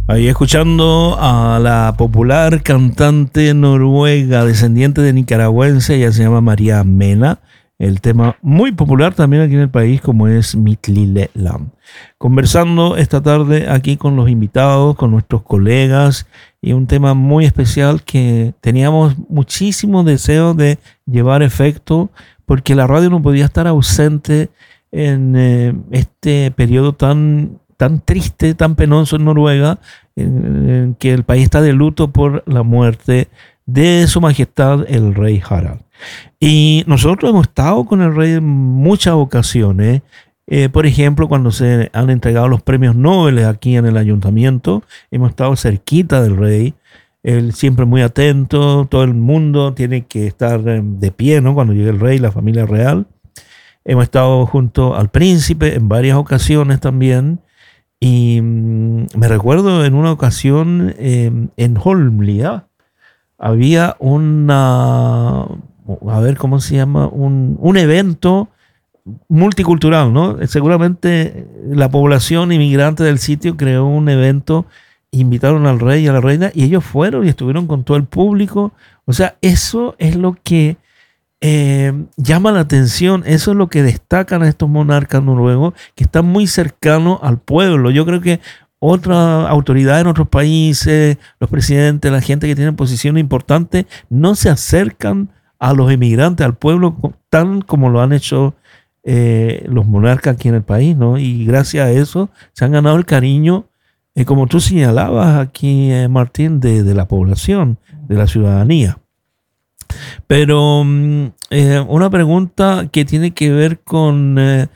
Ahí escuchando a la popular cantante noruega, descendiente de nicaragüense, ella se llama María Mena. El tema muy popular también aquí en el país, como es Mitt Lille Land. Conversando esta tarde aquí con los invitados, con nuestros colegas, y un tema muy especial que teníamos muchísimo deseo de llevar efecto, porque la radio no podía estar ausente en este periodo tan triste, tan penoso en Noruega, en que el país está de luto por la muerte de Su Majestad el Rey Harald. Y nosotros hemos estado con el rey en muchas ocasiones. Por ejemplo, cuando se han entregado los premios Nobel aquí en el ayuntamiento, hemos estado cerquita del rey. Él siempre muy atento, todo el mundo tiene que estar de pie, ¿no?, cuando llegue el rey, la familia real. Hemos estado junto al príncipe en varias ocasiones también. Y me recuerdo en una ocasión en Holmlia había una, a ver cómo se llama, un evento multicultural, ¿no? Seguramente la población inmigrante del sitio creó un evento, invitaron al rey y a la reina y ellos fueron y estuvieron con todo el público. O sea, eso es lo que llama la atención, eso es lo que destacan a estos monarcas noruegos, que están muy cercanos al pueblo. Yo creo que otra autoridad en otros países, los presidentes, la gente que tiene posiciones importantes, no se acercan a los inmigrantes, al pueblo, tan como lo han hecho los monarcas aquí en el país, ¿no? Y gracias a eso se han ganado el cariño, como tú señalabas aquí, Martín, de la población, de la ciudadanía. Pero una pregunta que tiene que ver con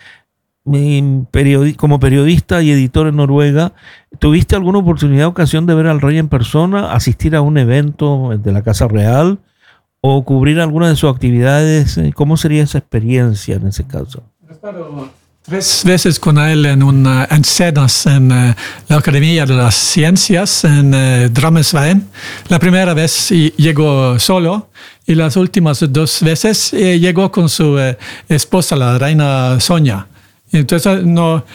como periodista y editor en Noruega, ¿tuviste alguna oportunidad, ocasión de ver al rey en persona, asistir a un evento de la Casa Real o cubrir alguna de sus actividades? ¿Cómo sería esa experiencia en ese caso? He estado 3 veces con él en cenas en la Academia de las Ciencias en Drammensveien. La primera vez llegó solo y las últimas 2 veces llegó con su esposa, la reina Sonja. Entonces,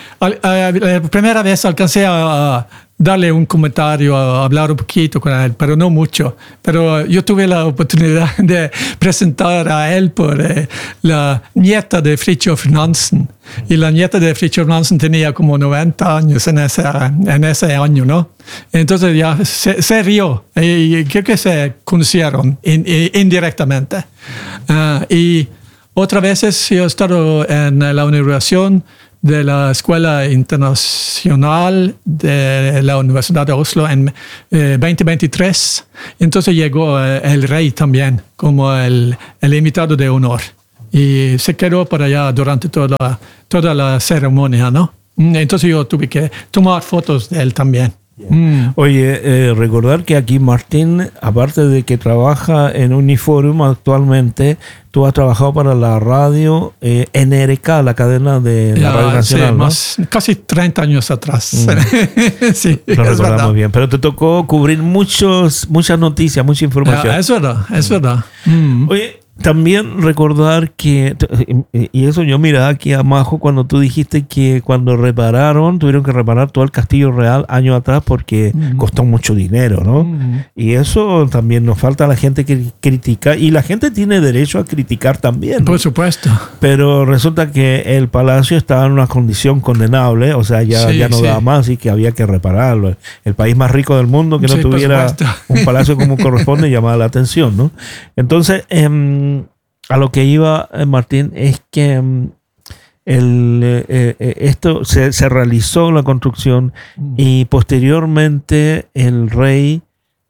la primera vez alcancé a darle un comentario, a hablar un poquito con él, pero no mucho. Pero yo tuve la oportunidad de presentar a él por la nieta de Fridtjof Nansen. Y la nieta de Fridtjof Nansen tenía como 90 años en ese año, ¿no? Entonces ya se rió y creo que se conocieron indirectamente. Y otras veces yo he estado en la inauguración de la Escuela Internacional de la Universidad de Oslo en 2023. Entonces llegó el rey también como el invitado de honor. Y se quedó por allá durante toda la ceremonia, ¿no? Entonces yo tuve que tomar fotos de él también. Oye, recordar que aquí Martín, aparte de que trabaja en Uniforum actualmente, tú has trabajado para la radio NRK, la cadena de la Radio Nacional, sí, ¿no? Casi 30 años atrás. Sí, lo recordamos bien. Pero te tocó cubrir muchas noticias, mucha información. Es verdad. Oye, también recordar que, y eso yo miraba aquí a Majo cuando tú dijiste que cuando tuvieron que reparar todo el Castillo Real años atrás porque costó mucho dinero, ¿no? Y eso también nos falta a la gente que critica, y la gente tiene derecho a criticar también, ¿no? Por supuesto. Pero resulta que el palacio estaba en una condición condenable, o sea, ya no daba más y que había que repararlo. El país más rico del mundo que no tuviera un palacio como corresponde llamaba la atención, ¿no? Entonces, a lo que iba, Martín, es que esto se realizó la construcción y posteriormente el rey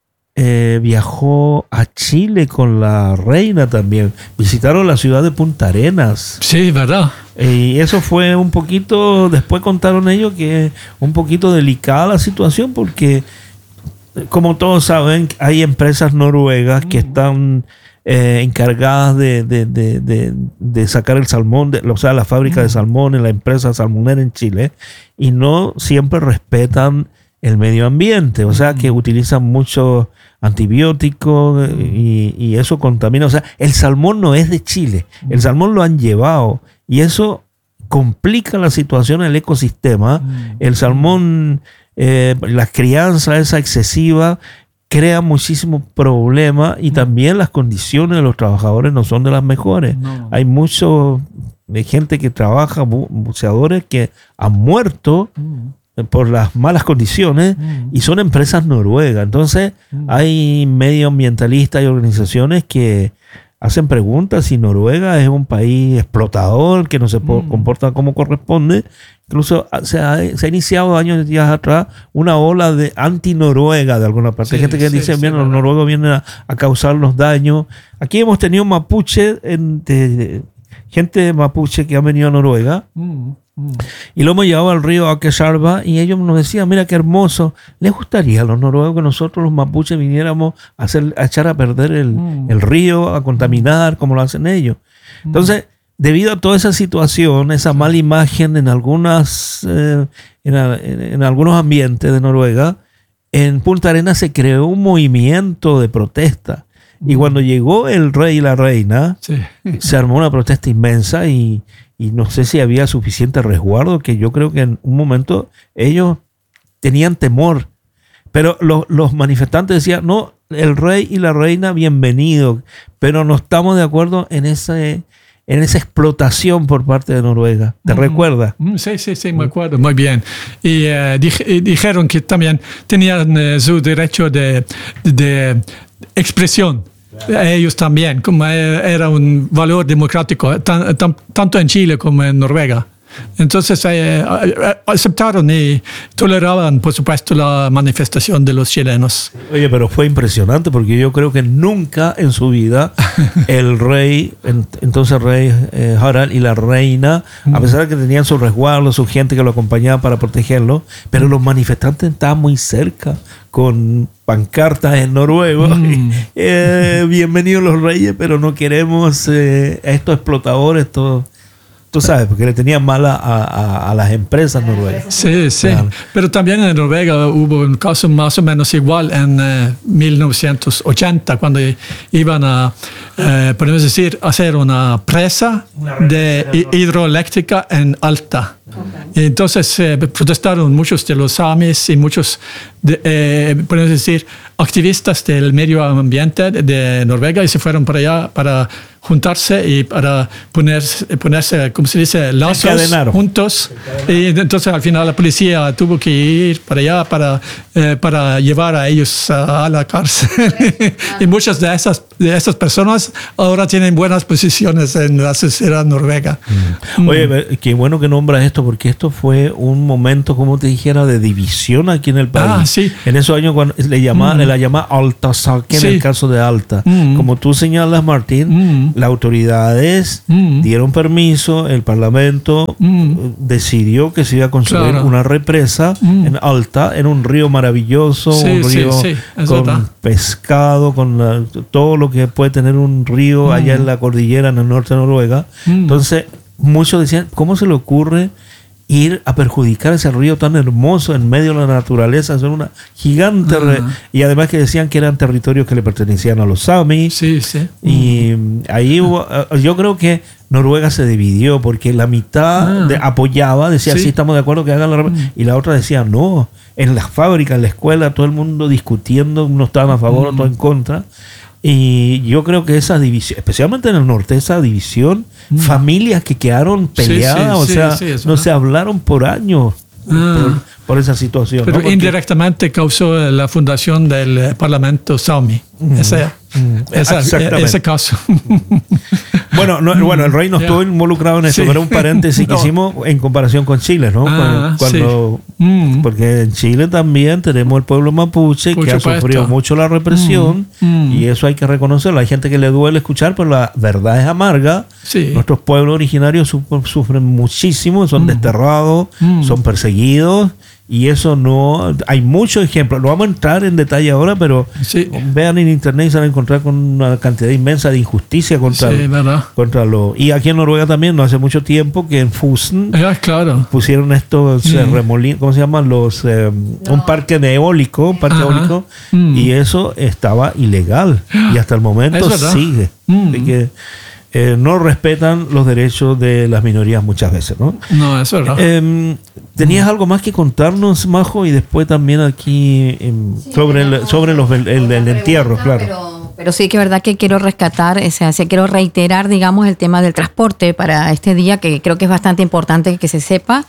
viajó a Chile con la reina también. Visitaron la ciudad de Punta Arenas. Sí, ¿verdad? Y eso fue un poquito, después contaron ellos que un poquito delicada la situación porque, como todos saben, hay empresas noruegas que están encargadas de sacar el salmón, o sea, la fábrica de salmón en la empresa salmonera en Chile, y no siempre respetan el medio ambiente, o sea, que utilizan muchos antibióticos y eso contamina. O sea, el salmón no es de Chile, el salmón lo han llevado y eso complica la situación en el ecosistema. El salmón la crianza esa excesiva crea muchísimos problemas y también las condiciones de los trabajadores no son de las mejores. No. Hay mucho de gente que trabaja, buceadores que han muerto por las malas condiciones y son empresas noruegas. Entonces hay medioambientalistas y organizaciones que hacen preguntas si Noruega es un país explotador, que no se comporta como corresponde. Incluso se ha iniciado años atrás una ola de anti-Noruega de alguna parte. Hay gente que dice, bien, los noruegos vienen a causarnos daño. Aquí hemos tenido mapuche, gente mapuche que ha venido a Noruega. Y lo hemos llevado al río Akeselva y ellos nos decían, mira qué hermoso, ¿les gustaría a los noruegos que nosotros los mapuches viniéramos a echar a perder el río, a contaminar como lo hacen ellos? Entonces, debido a toda esa situación, esa mala imagen en algunos ambientes de Noruega, en Punta Arenas se creó un movimiento de protesta. Y cuando llegó el rey y la reina, se armó una protesta inmensa y no sé si había suficiente resguardo, que yo creo que en un momento ellos tenían temor. Pero los manifestantes decían, no, el rey y la reina, bienvenido, pero no estamos de acuerdo en esa explotación por parte de Noruega. ¿Te recuerdas? Sí, me acuerdo, muy bien. Y dijeron que también tenían su derecho de expresión. Ellos también, como era un valor democrático, tanto en Chile como en Noruega. Entonces aceptaron y toleraban, por supuesto, la manifestación de los chilenos. Oye, pero fue impresionante porque yo creo que nunca en su vida el rey, entonces rey Harald y la reina, a pesar de que tenían su resguardo, su gente que lo acompañaba para protegerlo, pero los manifestantes estaban muy cerca con pancartas en noruego. Bienvenidos los reyes, pero no queremos a estos explotadores, todo. Tú sabes, porque le tenían mal a las empresas noruegas. Sí. Claro. Pero también en Noruega hubo un caso más o menos igual en 1980, cuando iban a, podemos decir, hacer una presa hidroeléctrica en Alta. Okay. Entonces protestaron muchos de los samis y muchos, podemos decir, activistas del medio ambiente de Noruega y se fueron para allá para juntarse y para ponerse, ¿cómo se dice?, lazos juntos. Y entonces al final la policía tuvo que ir para allá para llevar a ellos a la cárcel. Y muchas de esas personas ahora tienen buenas posiciones en la sociedad noruega. Oye, qué bueno que nombras esto, porque esto fue un momento, como te dijera, de división aquí en el país. Sí. En esos años cuando la llamaba Altasaken, en el caso de Alta. Como tú señalas, Martín, las autoridades dieron permiso, el Parlamento decidió que se iba a construir una represa en Alta, en un río maravilloso, un río con pescado, con todo lo que puede tener un río allá en la cordillera, en el norte de Noruega. Entonces, muchos decían, ¿cómo se le ocurre ir a perjudicar ese río tan hermoso en medio de la naturaleza? Hacer una gigante y además que decían que eran territorios que le pertenecían a los Sami. Y ahí yo creo que Noruega se dividió porque la mitad apoyaba, decía sí, estamos de acuerdo que hagan la y la otra decía no. En las fábricas, en la escuela, todo el mundo discutiendo, unos estaban a favor, otros en contra. Y yo creo que esa división, especialmente en el norte, esa división, familias que quedaron peleadas, no se hablaron por años por esa situación. Pero ¿no? Indirectamente causó la fundación del Parlamento Sami. Ese caso. Bueno, el rey no estuvo involucrado en eso, pero un paréntesis que hicimos en comparación con Chile, ¿no? Porque en Chile también tenemos el pueblo mapuche que ha sufrido mucho la represión y eso hay que reconocerlo. Hay gente que le duele escuchar, pero la verdad es amarga. Nuestros pueblos originarios sufren muchísimo, son desterrados, son perseguidos. Y eso no... Hay muchos ejemplos. No vamos a entrar en detalle ahora, pero vean en internet y se van a encontrar con una cantidad inmensa de injusticia contra lo... Y aquí en Noruega también, no hace mucho tiempo, que en Fosen pusieron estos remolinos, ¿cómo se llaman? Un parque eólico, y eso estaba ilegal. Y hasta el momento sigue. Así que no respetan los derechos de las minorías muchas veces, ¿no? No, eso es verdad. ¿Tenías algo más que contarnos, Majo? Y después también aquí sobre el entierro, claro. Pero sí que es verdad que quiero rescatar, o sea, quiero reiterar, digamos, el tema del transporte para este día, que creo que es bastante importante que se sepa.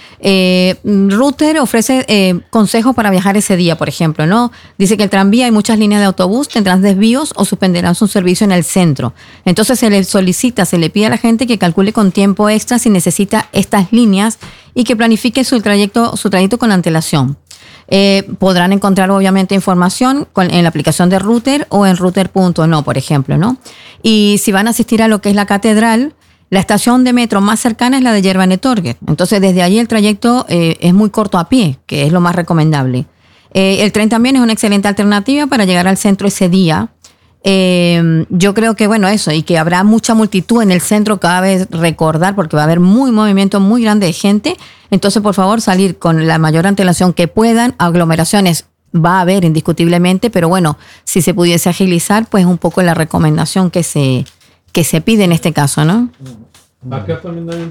Ruter ofrece consejos para viajar ese día, por ejemplo, ¿no? Dice que el tranvía y muchas líneas de autobús tendrán desvíos o suspenderán su servicio en el centro. Entonces se le pide a la gente que calcule con tiempo extra si necesita estas líneas y que planifique su trayecto con antelación. Podrán encontrar obviamente información en la aplicación de Ruter o en ruter.no, por ejemplo, ¿no? Y si van a asistir a lo que es la catedral, la estación de metro más cercana es la de Yerbanetorget. Entonces, desde allí el trayecto es muy corto a pie, que es lo más recomendable. El tren también es una excelente alternativa para llegar al centro ese día. Yo creo que, bueno, eso, y que habrá mucha multitud en el centro, cada vez recordar, porque va a haber movimiento muy grande de gente. Entonces, por favor, salir con la mayor antelación que puedan. Aglomeraciones va a haber indiscutiblemente, pero bueno, si se pudiese agilizar, pues un poco la recomendación que se pide en este caso, ¿no? Acá también hay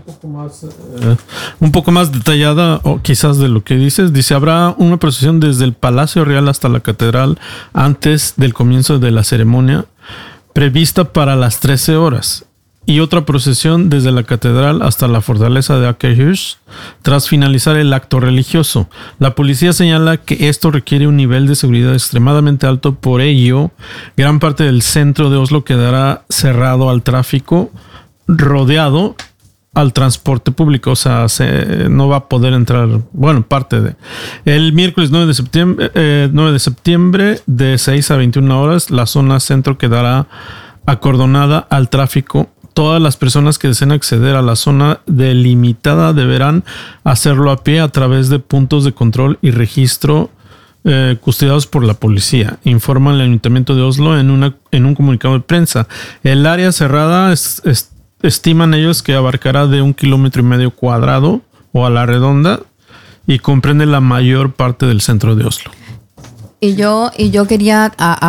un poco más detallada, o quizás de lo que dices. Dice, habrá una procesión desde el Palacio Real hasta la Catedral antes del comienzo de la ceremonia, prevista para las 13 horas. Y otra procesión desde la Catedral hasta la Fortaleza de Akershus tras finalizar el acto religioso. La policía señala que esto requiere un nivel de seguridad extremadamente alto. Por ello, gran parte del centro de Oslo quedará cerrado al tráfico, rodeado al transporte público, o sea, no va a poder entrar, bueno, parte de... El miércoles 9 de septiembre de 6 a 21 horas, la zona centro quedará acordonada al tráfico. Todas las personas que deseen acceder a la zona delimitada deberán hacerlo a pie a través de puntos de control y registro custodiados por la policía, informa el Ayuntamiento de Oslo en un comunicado de prensa. El área cerrada estiman ellos que abarcará de 1,5 kilómetros cuadrado o a la redonda y comprende la mayor parte del centro de Oslo. Y yo quería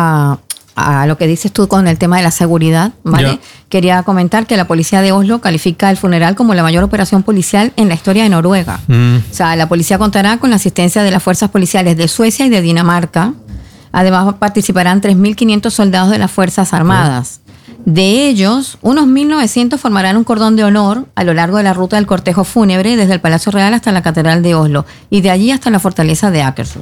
a lo que dices tú con el tema de la seguridad, ¿vale? Yeah. Quería comentar que la policía de Oslo califica el funeral como la mayor operación policial en la historia de Noruega. O sea, la policía contará con la asistencia de las fuerzas policiales de Suecia y de Dinamarca. Además, participarán 3.500 soldados de las Fuerzas Armadas. De ellos, unos 1.900 formarán un cordón de honor a lo largo de la ruta del cortejo fúnebre desde el Palacio Real hasta la Catedral de Oslo y de allí hasta la Fortaleza de Akershus.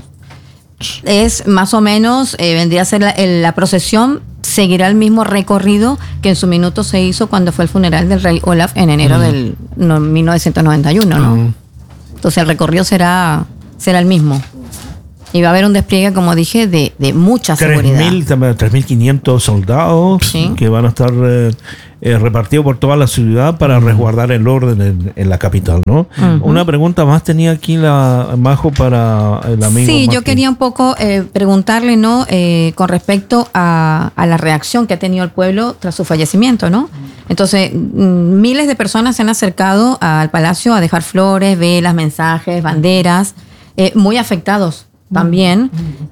Es más o menos, vendría a ser la procesión, seguirá el mismo recorrido que en su minuto se hizo cuando fue el funeral del rey Olaf en enero del 1991, ¿no? Entonces el recorrido será el mismo. Y va a haber un despliegue, como dije, de mucha seguridad. 3.500 soldados, ¿sí?, que van a estar repartidos por toda la ciudad para resguardar el orden en la capital, ¿no? Una pregunta más tenía aquí la Majo para el amigo. Sí, yo quería un poco preguntarle, ¿no? Con respecto a la reacción que ha tenido el pueblo tras su fallecimiento, ¿no? Entonces, miles de personas se han acercado al palacio a dejar flores, velas, mensajes, banderas, muy afectados también.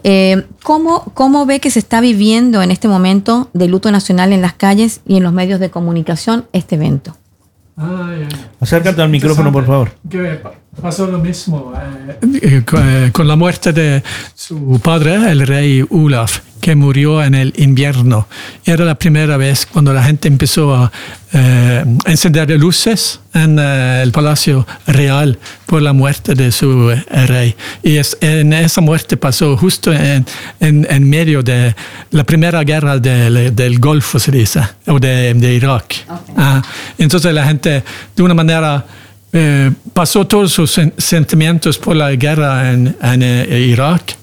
¿Cómo ve que se está viviendo en este momento de luto nacional en las calles y en los medios de comunicación este evento? Acércate al micrófono, por favor. Que pasó lo mismo con la muerte de su padre, el rey Olaf, que murió en el invierno. Era la primera vez cuando la gente empezó a encender luces en el Palacio Real por la muerte de su rey. Y en esa muerte pasó justo en medio de la primera guerra del Golfo, se dice, o de Irak. Okay. Entonces la gente, de una manera, pasó todos sus sentimientos por la guerra en Irak.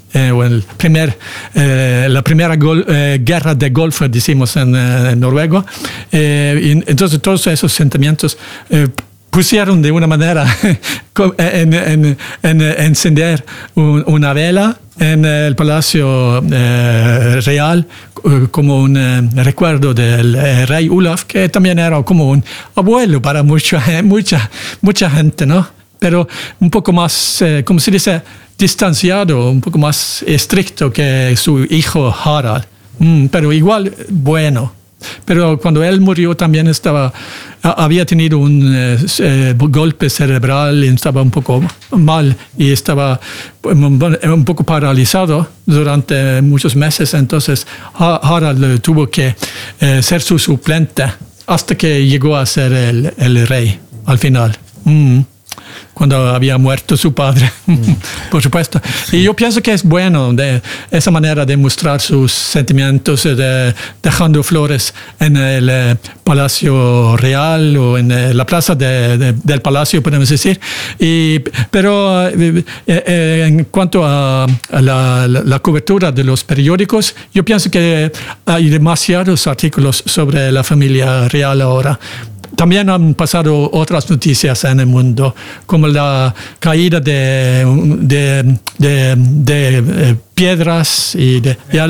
La primera guerra de Golfo, decimos en Noruega. Entonces todos esos sentimientos pusieron de una manera en encender una vela en el Palacio Real como un recuerdo del rey Olaf, que también era como un abuelo para mucha gente, ¿no? Pero un poco más, como se dice, distanciado, un poco más estricto que su hijo Harald, pero igual bueno. Pero cuando él murió también había tenido un golpe cerebral y estaba un poco mal y estaba un poco paralizado durante muchos meses. Entonces Harald tuvo que ser su suplente hasta que llegó a ser el rey al final. Cuando había muerto su padre, por supuesto. Y yo pienso que es bueno de esa manera de mostrar sus sentimientos, dejando flores en el Palacio Real o en la plaza del Palacio, podemos decir. Pero en cuanto a la cobertura de los periódicos, yo pienso que hay demasiados artículos sobre la familia real ahora. También han pasado otras noticias en el mundo, como la caída de piedras y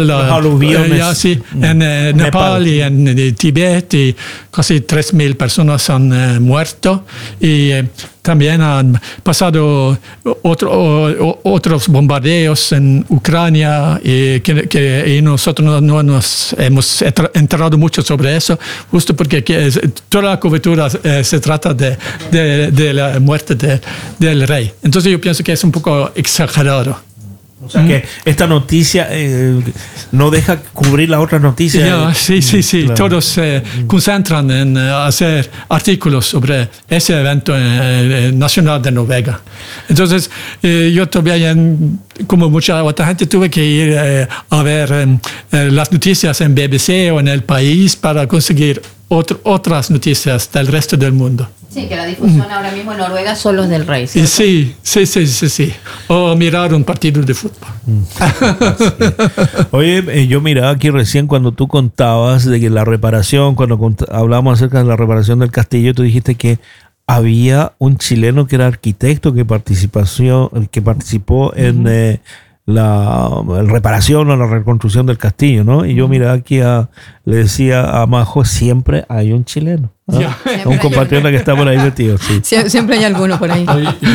en Nepal y en Tibet, y casi 3,000 personas han muerto. Y también han pasado otros bombardeos en Ucrania y nosotros no nos hemos enterado mucho sobre eso, justo porque toda la cobertura se trata de la muerte del rey. Entonces yo pienso que es un poco exagerado. O sea que esta noticia no deja cubrir la otra noticia. Sí. Claro. Todos se concentran en hacer artículos sobre ese evento nacional de Noruega. Entonces yo todavía, como mucha otra gente, tuve que ir a ver las noticias en BBC o en El País para conseguir otras noticias del resto del mundo. Sí, que la difusión ahora mismo en Noruega son los del rey, ¿cierto? Sí. O mirar un partido de fútbol. Oye, yo miraba aquí recién cuando tú contabas de que la reparación, cuando hablamos acerca de la reparación del castillo, tú dijiste que había un chileno que era arquitecto que participó en la reparación o la reconstrucción del castillo, ¿no? Y yo miraba aquí le decía a Majo, siempre hay un chileno. Un compatriota que está por ahí metido. Sí. Siempre hay alguno por ahí.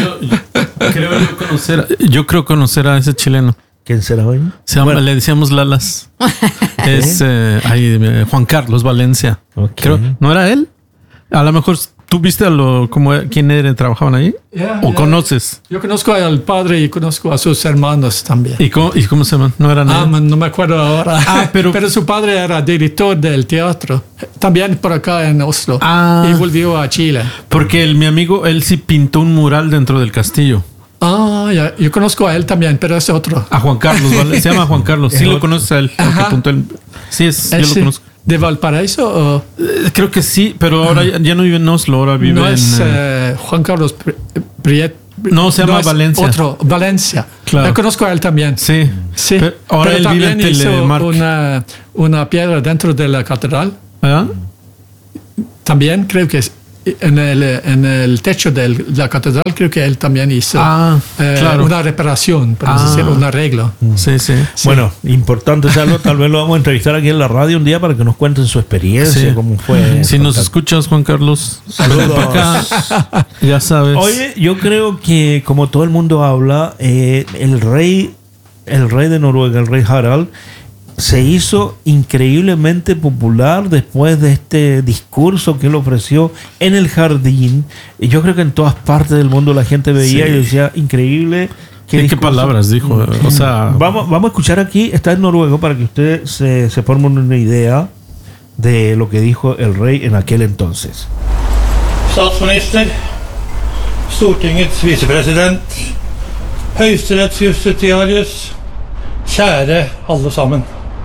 Yo creo conocer a ese chileno. ¿Quién será hoy? Le decíamos Lalas. Es Juan Carlos Valencia. Okay. ¿No era él? A lo mejor tú viste quién trabajaban ahí. ¿O conoces? Yo conozco al padre y conozco a sus hermanos también. ¿Y cómo se llaman? ¿No eran él? No me acuerdo ahora. Pero su padre era director del teatro, también por acá en Oslo. Y volvió a Chile. Porque mi amigo, él sí pintó un mural dentro del castillo. Ya. Yo conozco a él también, pero es otro. A Juan Carlos, ¿vale? Se llama Juan Carlos. Sí lo conoces a él. Sí, yo lo conozco. ¿De Valparaíso? ¿O? Creo que sí, pero ahora ya no vive en Oslo, ahora vive no es Juan Carlos Priet. No, se llama Valencia. Otro, Valencia. Claro. Yo conozco a él también. Sí. Pero ahora él vive en Telemark. Hizo una piedra dentro de la catedral. ¿Ah? También creo que en el techo de la catedral, creo que él también hizo una reparación, por decir, un arreglo. Sí. Bueno, importante saberlo. Tal vez lo vamos a entrevistar aquí en la radio un día para que nos cuenten su experiencia, cómo fue. Si nos escuchas, Juan Carlos, saludos. Acá, ya sabes. Oye, yo creo que como todo el mundo habla, el rey de Noruega, el rey Harald, se hizo increíblemente popular después de este discurso que él ofreció en el jardín. Y yo creo que en todas partes del mundo la gente veía y decía, increíble. ¿Qué palabras dijo? O sea, vamos a escuchar aquí, está en noruego, para que usted se forme una idea de lo que dijo el rey en aquel entonces. Statsminister, Stortingets vicepresident, Høyesterettsjustitiarius, kjære alle sammen.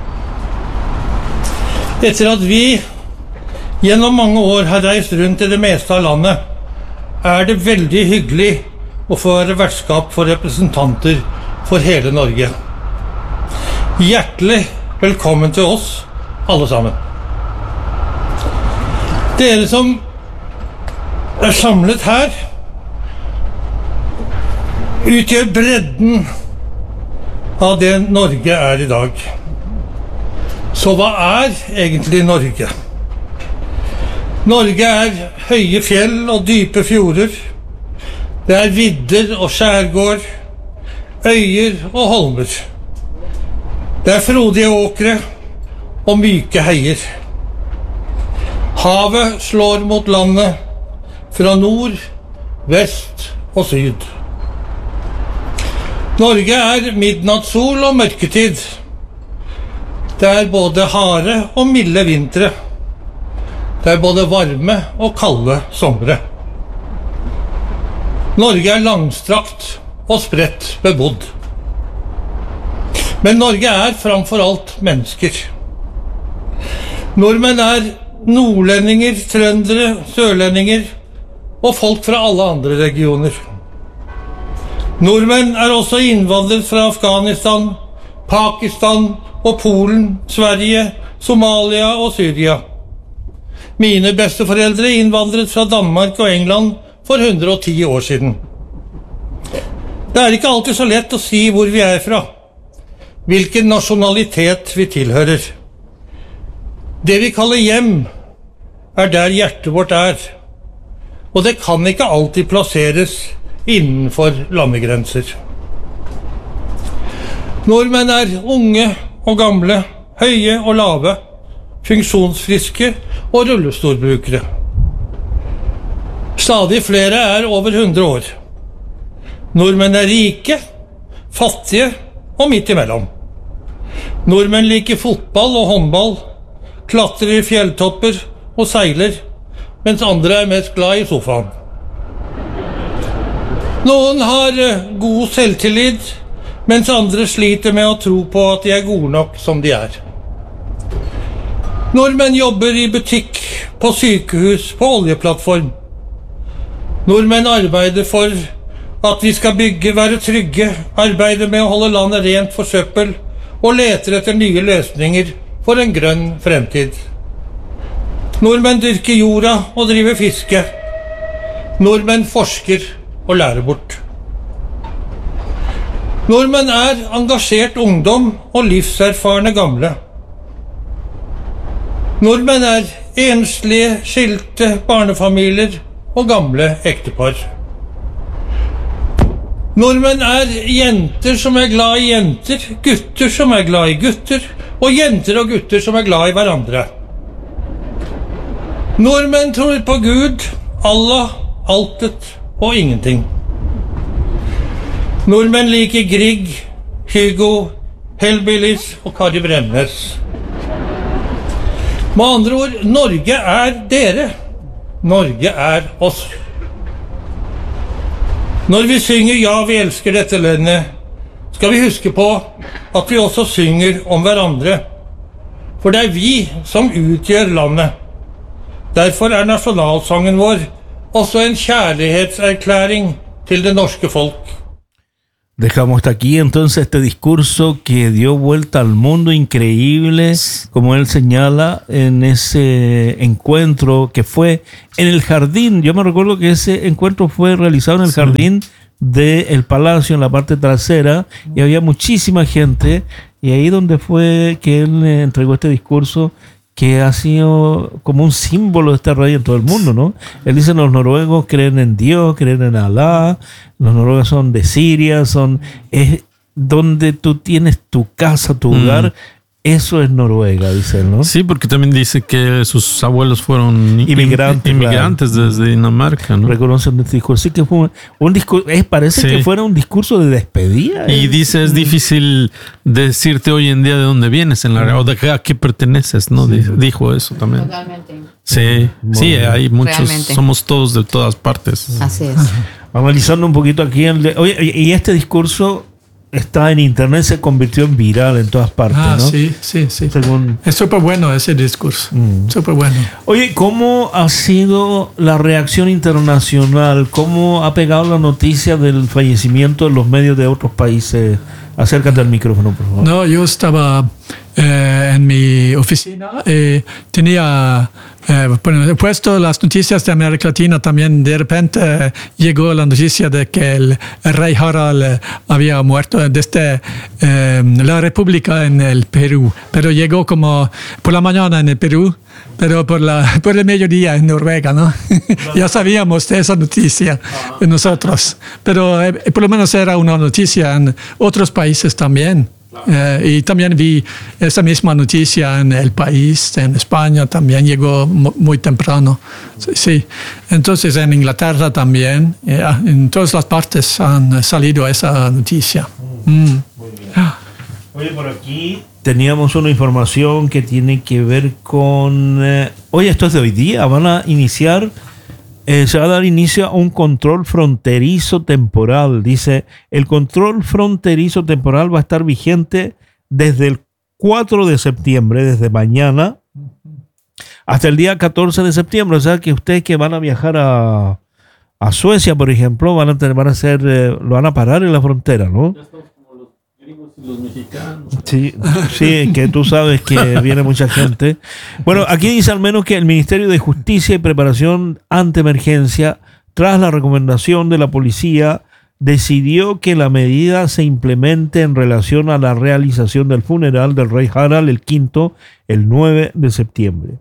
Etter at vi gjennom mange år har reist rundt i det meste av landet, det veldig hyggelig å få være vertskap for representanter for hele Norge. Hjertelig velkommen til oss, alle sammen. Dere som samlet her, utgjør bredden av det Norge i dag. Så hva egentlig Norge? Norge høye fjell og dype fjorder. Det vidder og skjærgård, øyer og holmer. Det frodige åkre og myke heier. Havet slår mot landet fra nord, vest og syd. Norge er midnattssol og mørketid. Det er både harde og milde vintre. Det er både varme og kalde somre. Norge er langstrakt og spredt bebodd. Men Norge er framfor alt mennesker. Nordmenn er nordlendinger, trøndere, sørlendinger og folk fra alle andre regioner. Nordmenn er også innvandret fra Afghanistan, Pakistan og Polen, Sverige, Somalia og Syria. Mine besteforeldre innvandret fra Danmark og England for 110 år siden. Det er ikke alltid så lett å si hvor vi er fra, hvilken nasjonalitet vi tilhører. Det vi kaller hjem, er der hjertet vårt er, og det kan ikke alltid plasseres innenfor landegrenser. Nordmenn er unge og gamle, høye og lave, funksjonsfriske og rullestolbrukere. Stadig flere er over 100 år. Nordmenn er rike, fattige og midt imellom. Nordmenn liker fotball og håndball, klatrer i fjelltopper og seiler, mens andre er mest glad i sofaen. Noen har god selvtillit, mens andre sliter med å tro på at de er gode nok som de er. Nordmenn jobber i butikk, på sykehus, på oljeplattform. Nordmenn arbeider for at vi skal være trygge, arbeider med å holde landet rent for søppel og leter etter nye løsninger for en grønn fremtid. Nordmenn dyrker jorda og driver fiske. Nordmenn forsker og lærer bort. Nordmenn er engasjert ungdom og livserfarne gamle. Nordmenn er enslige, skilte barnefamilier og gamle ektepar. Nordmenn er jenter som er glad i jenter, gutter som er glad i gutter, og jenter og gutter som er glad i hverandre. Nordmenn tror på Gud, Allah, altet og ingenting. Nordmenn liker Grieg, Hugo, Hellbillies og Kari Bremnes. Med andre ord, Norge er dere. Norge er oss. Når vi synger «Ja, vi elsker dette landet», skal vi huske på at vi også synger om hverandre. For det er vi som utgjør landet. Derfor er nasjonalsangen vår også en kjærlighetserklæring til det norske folk. Dejamos hasta aquí entonces este discurso que dio vuelta al mundo, increíble, como él señala en ese encuentro que fue en el jardín. Yo me recuerdo que ese encuentro fue realizado en el jardín del palacio, en la parte trasera, y había muchísima gente, y ahí donde fue que él entregó este discurso que ha sido como un símbolo de este rey en todo el mundo, ¿no? Él dice, los noruegos creen en Dios, creen en Alá, los noruegos son de Siria, es donde tú tienes tu casa, tu hogar, eso es Noruega, dice él, ¿no? Sí, porque también dice que sus abuelos fueron inmigrantes desde Dinamarca, ¿no? Reconocen este discurso. Sí que fue un discurso, parece que fuera un discurso de despedida. Y dice, es difícil decirte hoy en día de dónde vienes, o de a qué perteneces, ¿no? Sí. Dijo eso también. Totalmente. Sí, sí, hay muchos, realmente. Somos todos de todas partes. Así es. Analizando un poquito aquí, oye, y este discurso está en internet, se convirtió en viral en todas partes, ¿no? Sí. Según... Es súper bueno ese discurso, súper bueno. Oye, ¿cómo ha sido la reacción internacional? ¿Cómo ha pegado la noticia del fallecimiento en los medios de otros países? Acércate al micrófono, por favor. No, yo estaba en mi oficina y tenía puesto las noticias de América Latina también. De repente llegó la noticia de que el rey Harald había muerto desde la República en el Perú, pero llegó como por la mañana en el Perú, pero por el mediodía en Noruega, ¿no? Ya sabíamos de esa noticia nosotros, pero por lo menos era una noticia en otros países también. Y también vi esa misma noticia en El País, en España, también llegó muy temprano. Sí. Entonces en Inglaterra también, en todas las partes han salido esa noticia. Oye, por aquí teníamos una información que tiene que ver con... oye, esto es de hoy día, van a iniciar... se va a dar inicio a un control fronterizo temporal. Dice, el control fronterizo temporal va a estar vigente desde el 4 de septiembre, desde mañana, hasta el día 14 de septiembre. O sea que ustedes que van a viajar a Suecia, por ejemplo, lo van a parar en la frontera, ¿no? Los mexicanos. Sí, que tú sabes que viene mucha gente. Bueno, aquí dice al menos que el Ministerio de Justicia y Preparación ante Emergencia, tras la recomendación de la policía, decidió que la medida se implemente en relación a la realización del funeral del rey Harald V el 9 de septiembre.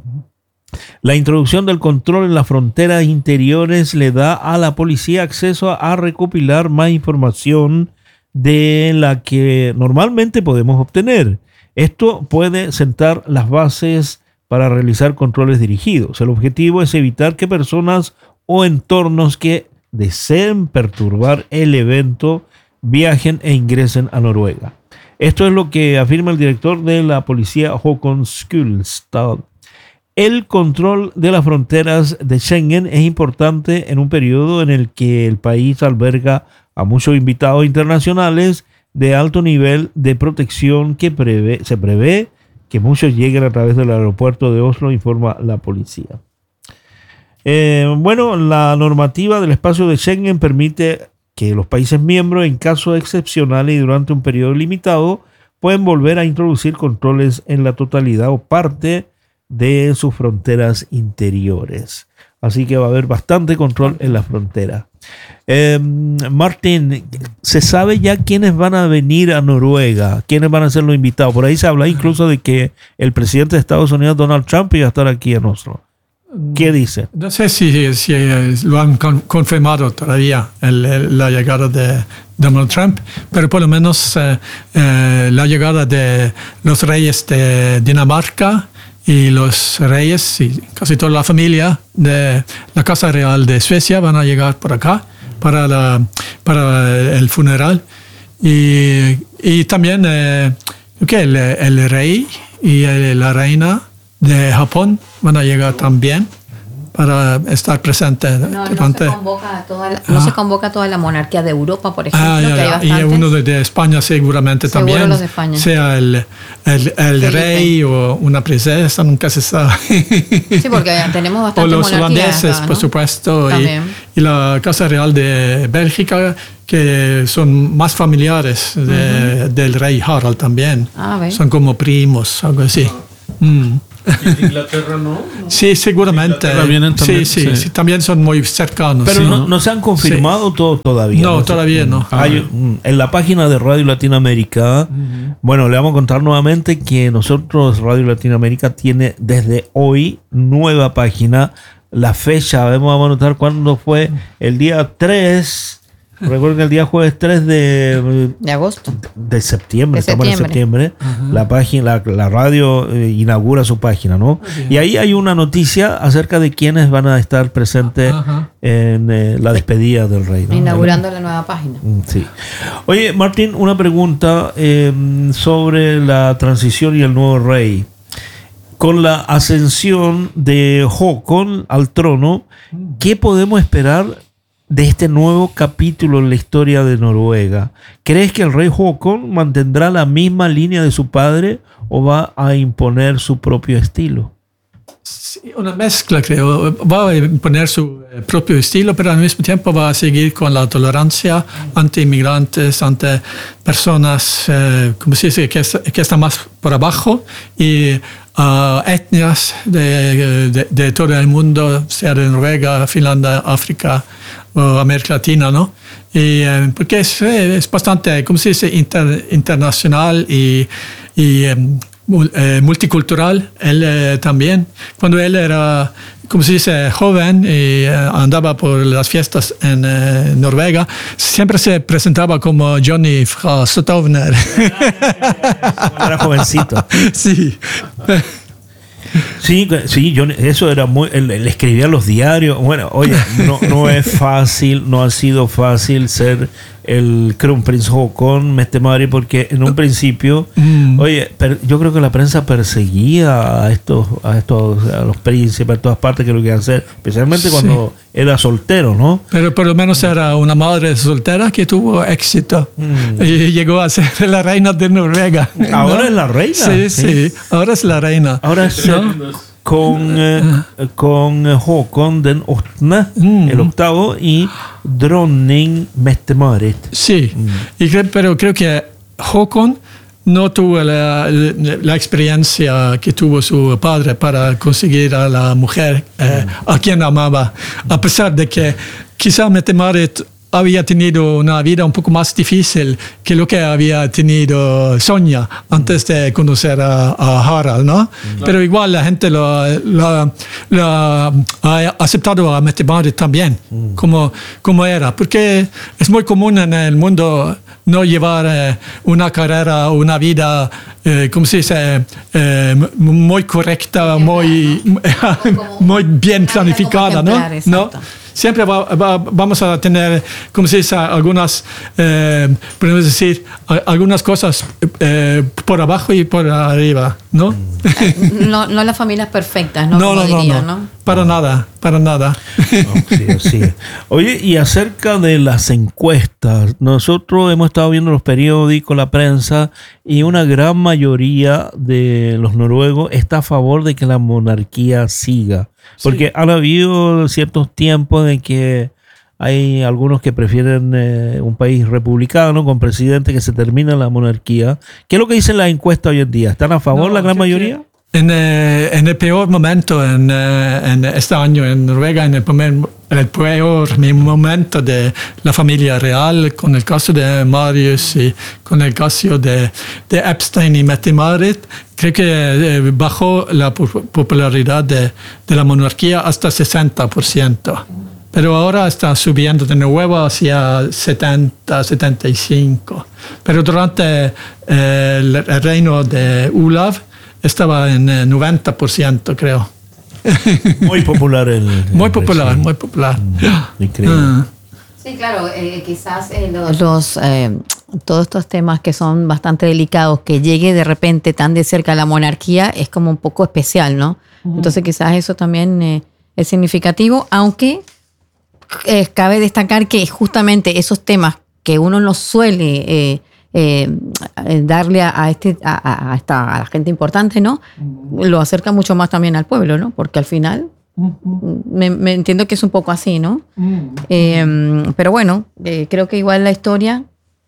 La introducción del control en las fronteras interiores le da a la policía acceso a recopilar más información de la que normalmente podemos obtener. Esto puede sentar las bases para realizar controles dirigidos. El objetivo es evitar que personas o entornos que deseen perturbar el evento viajen e ingresen a Noruega. Esto es lo que afirma el director de la policía, Håkon Skulstad. El control de las fronteras de Schengen es importante en un periodo en el que el país alberga a muchos invitados internacionales de alto nivel de protección que se prevé que muchos lleguen a través del aeropuerto de Oslo, informa la policía. Bueno, la normativa del espacio de Schengen permite que los países miembros, en casos excepcionales y durante un periodo limitado, pueden volver a introducir controles en la totalidad o parte de sus fronteras interiores. Así que va a haber bastante control en la frontera. Martín, ¿se sabe ya quiénes van a venir a Noruega? ¿Quiénes van a ser los invitados? Por ahí se habla incluso de que el presidente de Estados Unidos, Donald Trump, iba a estar aquí en Oslo. ¿Qué dice? No sé si lo han confirmado todavía la llegada de Donald Trump, pero por lo menos la llegada de los reyes de Dinamarca y los reyes y casi toda la familia de la Casa Real de Suecia van a llegar por acá para el funeral. Y también el rey y la reina de Japón van a llegar también para estar presentes. No se convoca a toda la monarquía de Europa, por ejemplo. Y uno de España seguramente seguro también. Los de España. Sea el rey o una princesa, nunca se sabe. Sí, porque tenemos bastante o los holandeses, acá, ¿no? por supuesto, y la Casa Real de Bélgica, que son más familiares del rey Harald también. Son como primos, algo así. ¿Y Inglaterra no? Sí, seguramente. Vienen también, sí, también son muy cercanos. Pero sí, no se han confirmado todavía. No, todavía no. En la página de Radio Latinoamérica, bueno, le vamos a contar nuevamente que nosotros, Radio Latinoamérica, tiene desde hoy nueva página. La fecha, vamos a anotar cuándo fue, el día 3. Recuerden que el día jueves 3 de agosto. De septiembre, estamos en septiembre. La página, la radio inaugura su página, ¿no? Y ahí hay una noticia acerca de quiénes van a estar presentes en la despedida del rey, ¿no? Inaugurando la nueva página. Sí. Oye, Martín, una pregunta sobre la transición y el nuevo rey. Con la ascensión de Håkon al trono, ¿qué podemos esperar de este nuevo capítulo en la historia de Noruega? ¿Crees que el rey Håkon mantendrá la misma línea de su padre o va a imponer su propio estilo? Sí, una mezcla, creo. Va a imponer su propio estilo, pero al mismo tiempo va a seguir con la tolerancia ante inmigrantes, ante personas, como se dice, que están más por abajo, y etnias de todo el mundo, sea de Noruega, Finlandia, África o América Latina, ¿no? Y porque es bastante, como se dice, internacional y multicultural, él también. Cuando él era, como se dice, joven y andaba por las fiestas en Noruega, siempre se presentaba como Johnny fra Stovner. Era jovencito. Sí. Sí, eso era muy. Él escribía los diarios. Bueno, oye, no es fácil, no ha sido fácil ser el Kronprins Haakon Mette-Marit, porque en un principio, oye, yo creo que la prensa perseguía a los príncipes, a todas partes, que lo querían hacer, especialmente cuando era soltero, ¿no? Pero por lo menos era una madre soltera que tuvo éxito y llegó a ser la reina de Noruega. Ahora ¿no? es la reina. Sí, ahora es la reina. Ahora es con Håkon den Åttende, el octavo, y Dronning Mette-Marit. Sí, pero creo que Håkon no tuvo la experiencia que tuvo su padre para conseguir a la mujer a quien amaba, a pesar de que quizá Mette-Marit había tenido una vida un poco más difícil que lo que había tenido Sonja antes de conocer a Harald, ¿no? Pero igual la gente lo ha aceptado a Mette-Marit también, como era, porque es muy común en el mundo no llevar una carrera o una vida, ¿cómo se dice? Muy correcta, muy bien planificada, ¿no? Siempre vamos a tener, como se dice, algunas, podemos decir, algunas cosas por abajo y por arriba, ¿no? No las familias perfectas, ¿no? No. Para nada. No, sí. Oye, y acerca de las encuestas, nosotros hemos estado viendo los periódicos, la prensa, y una gran mayoría de los noruegos está a favor de que la monarquía siga. Porque han habido ciertos tiempos en que hay algunos que prefieren un país republicano con presidente, que se termina la monarquía. ¿Qué es lo que dicen las encuestas hoy en día? ¿Están a favor la gran mayoría? En el peor momento en este año en Noruega, en el peor momento de la familia real, con el caso de Marius y con el caso de Epstein y Mette-Marit, creo que bajó la popularidad de la monarquía hasta 60%. Pero ahora está subiendo de nuevo hacia 70, 75. Pero durante el reino de Olav, estaba en 90%, creo. Muy popular muy popular. Increíble. Sí, claro, quizás todos estos temas que son bastante delicados, que llegue de repente tan de cerca a la monarquía, es como un poco especial, ¿no? Entonces quizás eso también es significativo, aunque cabe destacar que justamente esos temas que uno no suele darle a la gente importante, ¿no? Lo acerca mucho más también al pueblo, ¿no? Porque al final me entiendo que es un poco así, ¿no? Pero bueno, creo que igual la historia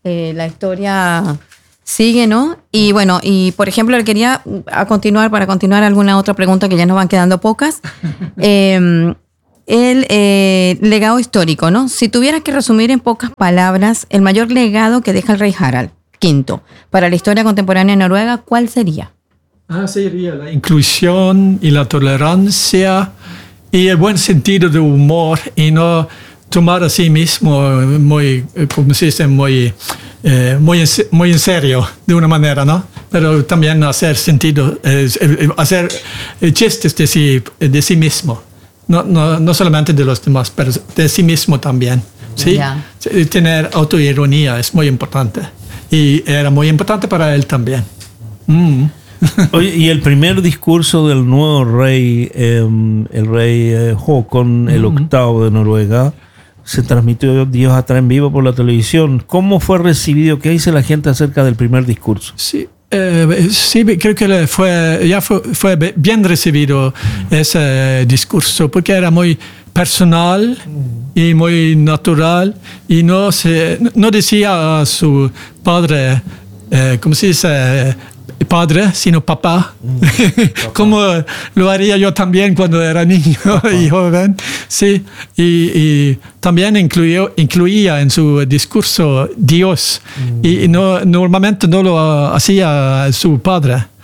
sigue, ¿no? Y bueno, y por ejemplo, le quería para continuar alguna otra pregunta, que ya nos van quedando pocas. El legado histórico, ¿no? Si tuvieras que resumir en pocas palabras el mayor legado que deja el rey Harald V para la historia contemporánea de Noruega, ¿cuál sería? Sería la inclusión y la tolerancia y el buen sentido de humor, y no tomar a sí mismo muy, como se dice, muy en serio, de una manera, ¿no? Pero también hacer sentido, hacer chistes de sí mismo. No solamente de los demás, pero de sí mismo también. ¿Sí? Yeah. Tener autoironía es muy importante. Y era muy importante para él también. Oye, y el primer discurso del nuevo rey, el rey Håkon, el octavo de Noruega, se transmitió Dios atrás en vivo por la televisión. ¿Cómo fue recibido? ¿Qué dice la gente acerca del primer discurso? Sí. Sí, creo que fue bien recibido ese discurso, porque era muy personal y muy natural, y no decía a su padre, ¿cómo se dice? Padre, sino papá, como lo haría yo también cuando era niño y joven. Sí, y también incluía en su discurso Dios, y normalmente no lo hacía su padre.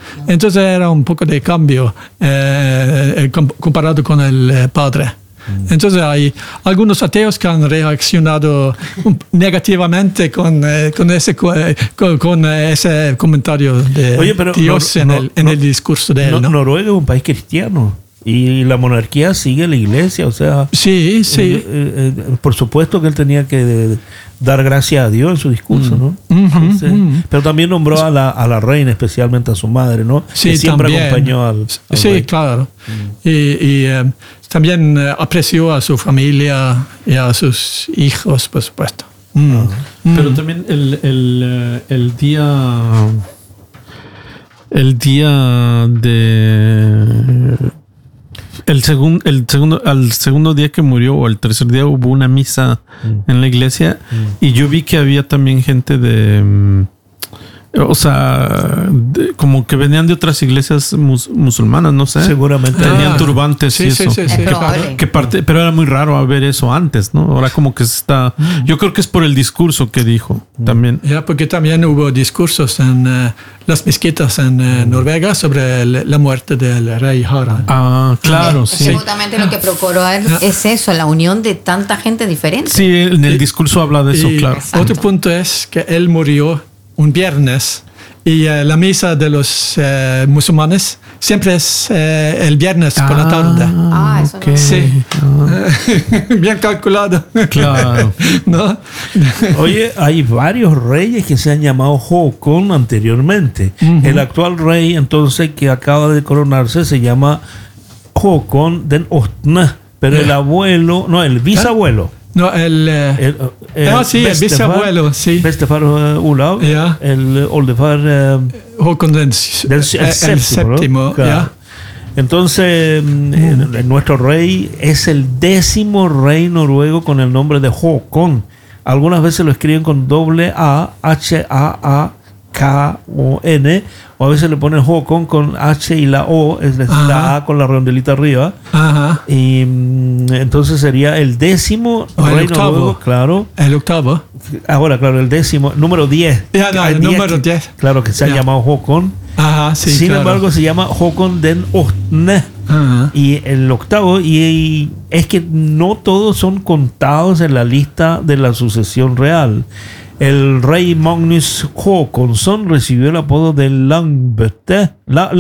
Entonces era un poco de cambio comparado con el padre. Entonces hay algunos ateos que han reaccionado negativamente con ese comentario de Oye, pero Dios en el discurso de él. ¿No? Noruega es un país cristiano y la monarquía sigue la iglesia, o sea... Sí, sí. Por supuesto que él tenía que dar gracias a Dios en su discurso, ¿no? Entonces, pero también nombró a la reina, especialmente a su madre, ¿no? Sí, que siempre también acompañó al sí, rey. claro. Y también apreció a su familia y a sus hijos, por supuesto. Pero también el día de... al segundo día que murió, o el tercer día, hubo una misa en la iglesia y yo vi que había también gente como que venían de otras iglesias musulmanas, no sé. Seguramente. Tenían turbantes y eso. Es probable. Pero era muy raro ver eso antes, ¿no? Ahora como que se está... Yo creo que es por el discurso que dijo también. Ya, porque también hubo discursos en las mezquitas en Noruega sobre la muerte del rey Harald. Ah, claro, sí. Seguramente lo que procuró es eso, la unión de tanta gente diferente. Sí, en el discurso habla de eso, claro. Otro punto es que él murió un viernes y la misa de los musulmanes siempre es el viernes por la tarde. Eso okay. no. Sí. Bien calculado. Claro. ¿No? Oye, hay varios reyes que se han llamado Håkon anteriormente. El actual rey, entonces, que acaba de coronarse, se llama Håkon den Åttne, pero el abuelo, no, el bisabuelo. No, el bisabuelo, sí. Bestefar Olav, Ja. el oldefar Håkon el séptimo, ¿no? Claro. Ja. Entonces, nuestro rey es el 10º rey noruego con el nombre de Håkon. Algunas veces lo escriben con doble A, H-A-A-K-O-N, o a veces le ponen Håkon con H y la O, es decir, la A con la redondelita arriba. Ajá. Y entonces sería el 10º rey noruego, claro. El octavo. Ahora, claro, el 10º, número 10. Ya, no, Hay el 10 número que- 10. Claro, que se ha Ya. llamado Håkon. Ajá, sí, Sin claro. embargo, se llama Håkon den Åttne. Ajá. Y el octavo, y es que no todos son contados en la lista de la sucesión real. El rey Magnus Håkonsson recibió el apodo de Lagabøte,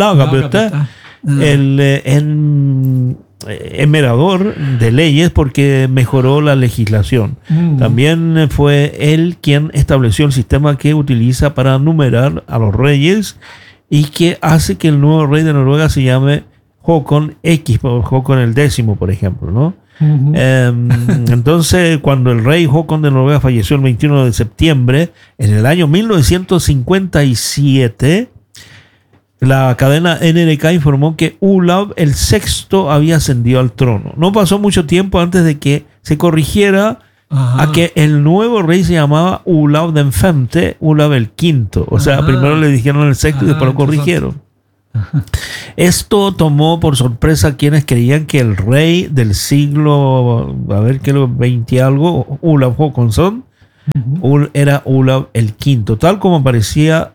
el emerador de leyes, porque mejoró la legislación. También fue él quien estableció el sistema que utiliza para numerar a los reyes y que hace que el nuevo rey de Noruega se llame Håkon X, Håkon el 10º, por ejemplo, ¿no? Entonces, cuando el rey Håkon de Noruega falleció el 21 de septiembre, en el año 1957, la cadena NRK informó que Olav el VI había ascendido al trono. No pasó mucho tiempo antes de que se corrigiera Ajá. a que el nuevo rey se llamaba Olav den Femte, Olav el V. O sea, Ajá. primero le dijeron el sexto y Ajá, después lo corrigieron. Esto tomó por sorpresa a quienes creían que el rey del siglo, a ver qué lo 20 y algo, Olav Håkonsson, era Olav el V, tal como aparecía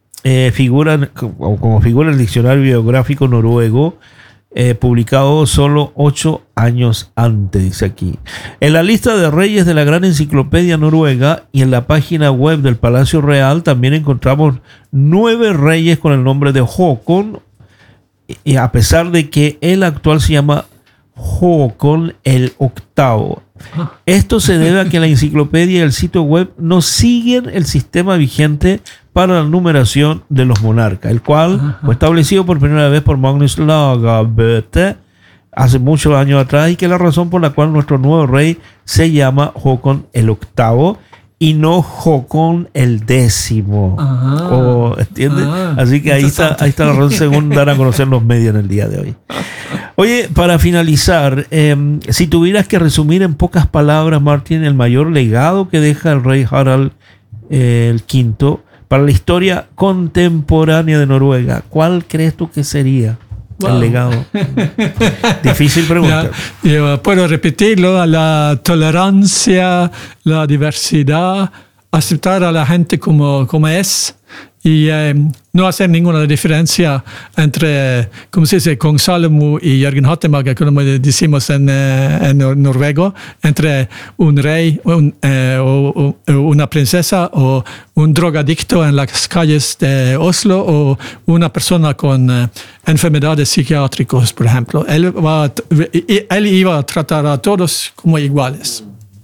como figura en el diccionario biográfico noruego, publicado solo 8 años antes, dice aquí. En la lista de reyes de la gran enciclopedia noruega y en la página web del Palacio Real también encontramos 9 reyes con el nombre de Håkon, y a pesar de que el actual se llama Håkon el VIII. Esto se debe a que la enciclopedia y el sitio web no siguen el sistema vigente para la numeración de los monarcas, el cual fue establecido por primera vez por Magnus Lagabøte hace muchos años atrás, y que es la razón por la cual nuestro nuevo rey se llama Håkon el VIII y no Håkon el X. ¿Entiendes? Así que ahí está la razón, según dan a conocer los medios en el día de hoy. Oye, para finalizar, si tuvieras que resumir en pocas palabras, Martín, el mayor legado que deja el rey Harald el V para la historia contemporánea de Noruega, ¿cuál crees tú que sería el legado? Difícil pregunta. Yo puedo repetirlo: la tolerancia, la diversidad, aceptar a la gente como es, y no hacer ninguna diferencia entre, ¿cómo se dice?, Kong Salomo y Jørgen Hattemaker, como decimos en noruego, entre un rey o una princesa o un drogadicto en las calles de Oslo o una persona con enfermedades psiquiátricas, por ejemplo. Él iba a tratar a todos como iguales.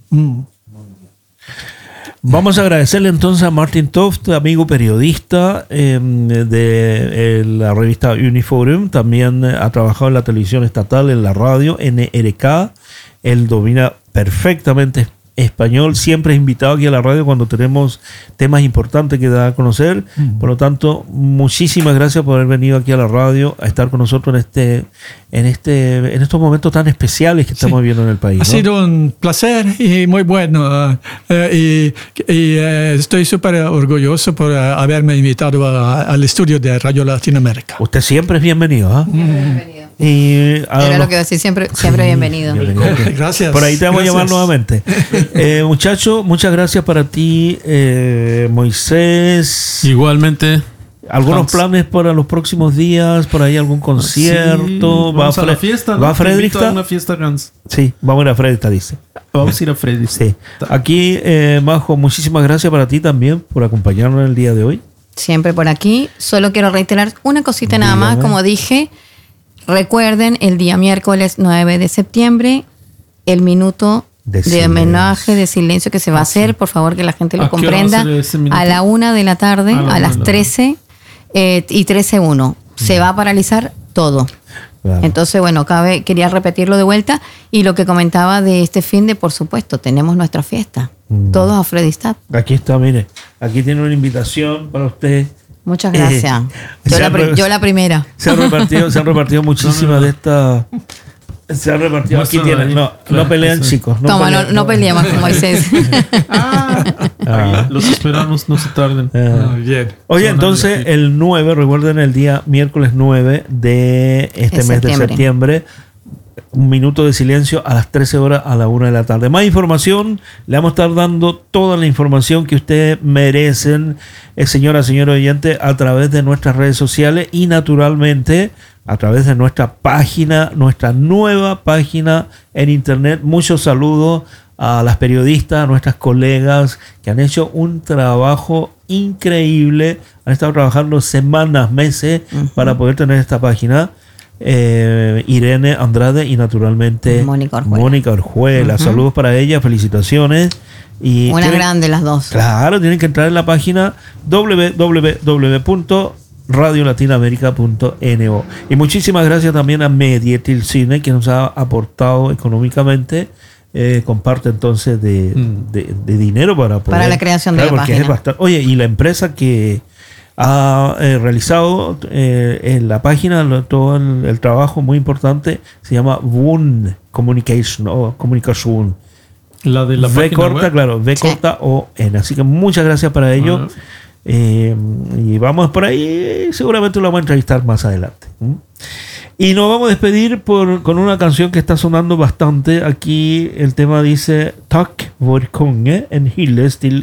Vamos a agradecerle entonces a Martin Toft, amigo periodista de la revista Uniforum. También ha trabajado en la televisión estatal, en la radio, NRK. Él domina perfectamente español. Siempre es invitado aquí a la radio cuando tenemos temas importantes que dar a conocer. Por lo tanto, muchísimas gracias por haber venido aquí a la radio a estar con nosotros en estos momentos tan especiales que estamos viviendo en el país. Ha sido un placer y muy bueno. Y estoy súper orgulloso por haberme invitado al estudio de Radio Latinoamérica. Usted siempre es bienvenido. Bienvenido. Y era lo que iba a decir, siempre bienvenido. Gracias. Por ahí te vamos a llamar nuevamente. Muchacho, muchas gracias para ti, Moisés. Igualmente. ¿Algunos planes para los próximos días? ¿Por ahí algún concierto? Sí, vamos a la fiesta, ¿no? ¿Va a Fredrikstad? Una fiesta, Gans. Sí, vamos a ir a Fredrikstad, dice. Vamos a ir a Fredrikstad. Sí. Aquí, Majo, muchísimas gracias para ti también por acompañarnos en el día de hoy. Siempre por aquí. Solo quiero reiterar una cosita nada más. Como dije, recuerden el día miércoles 9 de septiembre, el minuto de homenaje, de silencio que se va a hacer. Por favor, que la gente lo comprenda. A la 1 de la tarde, a las 13 y 13:01. Se va a paralizar todo. Claro. Entonces, bueno, quería repetirlo de vuelta. Y lo que comentaba de este fin de, por supuesto, tenemos nuestra fiesta. Todos a Fredrikstad. Aquí está, mire. Aquí tiene una invitación para usted. Muchas gracias. Yo la primera. Se han repartido muchísimas de estas. Se han repartido. Aquí tienen. No pelean, chicos. No peleemos con Moisés. Los esperamos, no se tarden. Bien. Oye, entonces el 9, recuerden el día miércoles 9 de este mes de septiembre. Un minuto de silencio a las 13 horas a la 1 de la tarde. Más información, le vamos a estar dando toda la información que ustedes merecen, señor oyente, a través de nuestras redes sociales y naturalmente a través de nuestra página, nuestra nueva página en internet. Muchos saludos a las periodistas, a nuestras colegas que han hecho un trabajo increíble, han estado trabajando semanas, meses para poder tener esta página. Irene Andrade y naturalmente Mónica Orjuela. Saludos para ella, felicitaciones. Y una grande las dos. Claro, tienen que entrar en la página www.radiolatinoamerica.no. Y muchísimas gracias también a Medietil Cine, que nos ha aportado económicamente comparte entonces de dinero para la creación de la página. Oye, y la empresa que ha realizado en la página todo el trabajo muy importante se llama WUN Communication o Comunicación. La de la V página corta, web. claro, V corta o N. Así que muchas gracias para ello. Y vamos por ahí, seguramente lo vamos a entrevistar más adelante. Y nos vamos a despedir con una canción que está sonando bastante. Aquí el tema dice Tack vår konge, en hyllest till